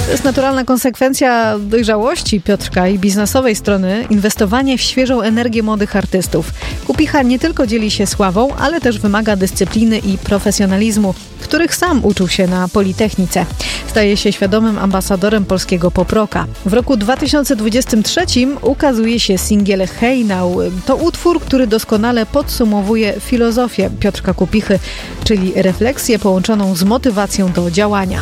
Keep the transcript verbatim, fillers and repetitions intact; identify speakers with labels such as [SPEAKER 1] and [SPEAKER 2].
[SPEAKER 1] To jest naturalna konsekwencja dojrzałości Piotrka i biznesowej strony inwestowanie w świeżą energię młodych artystów. Kupicha nie tylko dzieli się sławą, ale też wymaga dyscypliny i profesjonalizmu, których sam uczył się na Politechnice. Staje się świadomym ambasadorem polskiego pop-rocka. W roku dwa tysiące dwudziestym trzecim ukazuje się singiel Hej Now. To utwór, który doskonale podsumowuje filozofię Piotrka Kupichy, czyli refleksję połączoną z motywacją do działania.